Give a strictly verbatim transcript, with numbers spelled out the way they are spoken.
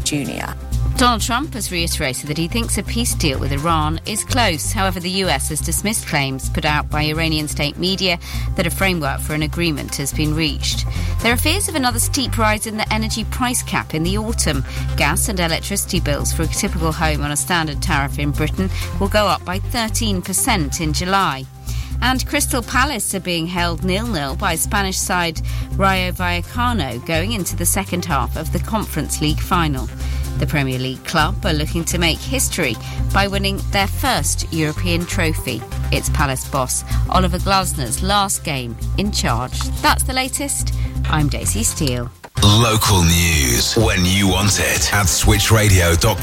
Junior Donald Trump has reiterated that he thinks a peace deal with Iran is close. However, the U S has dismissed claims put out by Iranian state media that a framework for an agreement has been reached. There are fears of another steep rise in the energy price cap in the autumn. Gas and electricity bills for a typical home on a standard tariff in Britain will go up by thirteen percent in July. And Crystal Palace are being held nil-nil by Spanish side Rayo Vallecano going into the second half of the Conference League final. The Premier League club are looking to make history by winning their first European trophy. It's Palace boss Oliver Glasner's last game in charge. That's the latest. I'm Daisy Steele. Local news when you want it at switch radio dot